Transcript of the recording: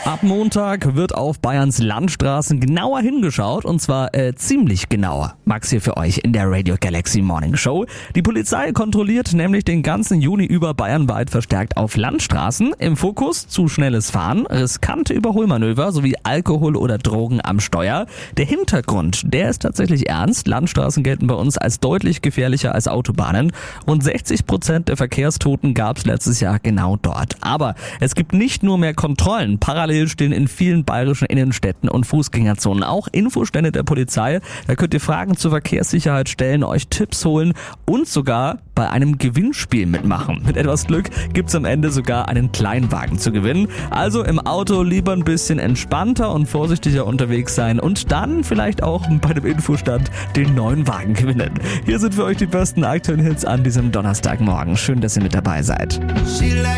Ab Montag wird auf Bayerns Landstraßen genauer hingeschaut und zwar ziemlich genauer. Max hier für euch in der Radio Galaxy Morning Show. Die Polizei kontrolliert nämlich den ganzen Juni über bayernweit verstärkt auf Landstraßen. Im Fokus zu schnelles Fahren, riskante Überholmanöver sowie Alkohol oder Drogen am Steuer. Der Hintergrund, der ist tatsächlich ernst. Landstraßen gelten bei uns als deutlich gefährlicher als Autobahnen. Rund 60% der Verkehrstoten gab es letztes Jahr genau dort. Aber es gibt nicht nur mehr Kontrollen. Parallel stehen in vielen bayerischen Innenstädten und Fußgängerzonen auch Infostände der Polizei. Da könnt ihr Fragen zur Verkehrssicherheit stellen, euch Tipps holen und sogar bei einem Gewinnspiel mitmachen. Mit etwas Glück gibt's am Ende sogar einen Kleinwagen zu gewinnen. Also im Auto lieber ein bisschen entspannter und vorsichtiger unterwegs sein und dann vielleicht auch bei dem Infostand den neuen Wagen gewinnen. Hier sind für euch die besten aktuellen Hits an diesem Donnerstagmorgen. Schön, dass ihr mit dabei seid.